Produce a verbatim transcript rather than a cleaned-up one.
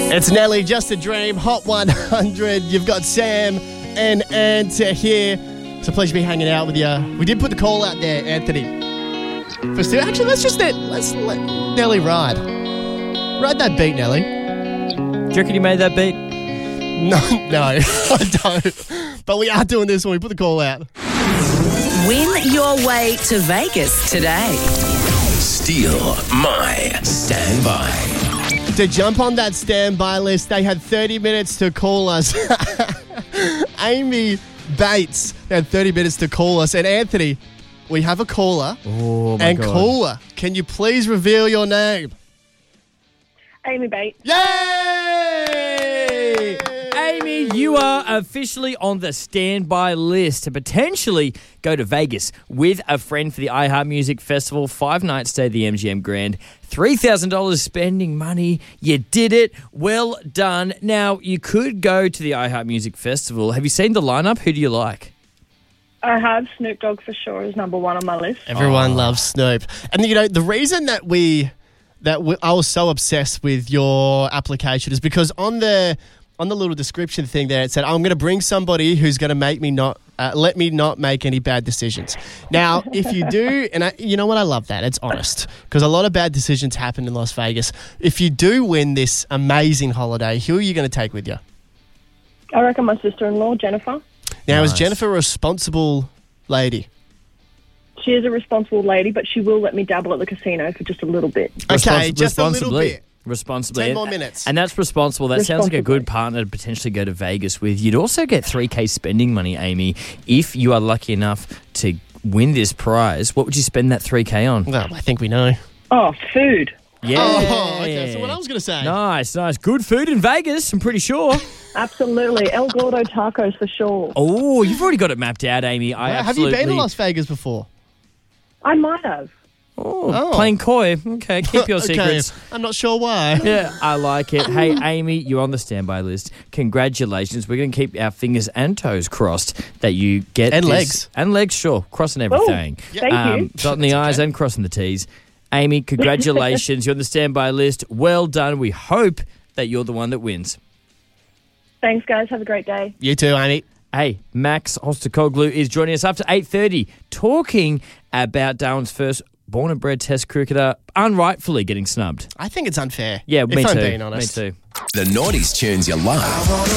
It's Nelly, Just a Dream, Hot one hundred. You've got Sam and Ant here. It's a pleasure to be hanging out with you. We did put the call out there, Anthony. For still, actually, let's just let, let's let Nelly ride. Ride that beat, Nelly. Do you reckon you made that beat? No, no, I don't. But we are doing this when we put the call out. Win your way to Vegas today. Steal my standby. To jump on that standby list, they had thirty minutes to call us. Amy Bates had thirty minutes to call us. And Anthony, we have a caller. Oh, my and God. caller, can you please reveal your name? Amy Bates. Yay! Amy, you are officially on the standby list to potentially go to Vegas with a friend for the iHeart Music Festival. Five nights stay at the M G M Grand. three thousand dollars spending money. You did it. Well done. Now, you could go to the iHeart Music Festival. Have you seen the lineup? Who do you like? I have Snoop Dogg for sure is number one on my list. Everyone loves Snoop. And, you know, the reason that we that we, I was so obsessed with your application is because on the on the little description thing there, it said, I'm going to bring somebody who's going to make me not, uh, let me not make any bad decisions. Now, if you do, and I, you know what, I love that. It's honest because a lot of bad decisions happen in Las Vegas. If you do win this amazing holiday, who are you going to take with you? I reckon my sister-in-law, Jennifer. Now, Nice. is Jennifer a responsible lady? She is a responsible lady, but she will let me dabble at the casino for just a little bit. Okay, Respons- just a little responsibly. bit. Responsibly. Ten And- more minutes. And that's responsible. That sounds like a Responsibly. good partner to potentially go to Vegas with. You'd also get three K spending money, Amy, if you are lucky enough to win this prize. What would you spend that three K on? Well, I think we know. Oh, food. Yeah. Oh, okay. So what I was going to say. Nice, nice. Good food in Vegas, I'm pretty sure. Absolutely. El Gordo tacos for sure. Oh, you've already got it mapped out, Amy. I Have you absolutely... been to Las Vegas before? I might have. Oh, Oh. playing coy. Okay, keep your Okay, secrets. I'm not sure why. Yeah, I like it. Hey, Amy, you're on the standby list. Congratulations. We're going to keep our fingers and toes crossed that you get And this- legs. And legs, sure. Crossing everything. Thank you. Dotting the I's and crossing the T's. Amy, congratulations. You're on the standby list. Well done. We hope that you're the one that wins. Thanks, guys. Have a great day. You too, Amy. Hey, Max Hostakoglu is joining us after eight thirty talking about Darwin's first born and bred test cricketer unrightfully getting snubbed. I think it's unfair. Yeah, if me I'm too. being honest. Me too. The noughties tunes you love.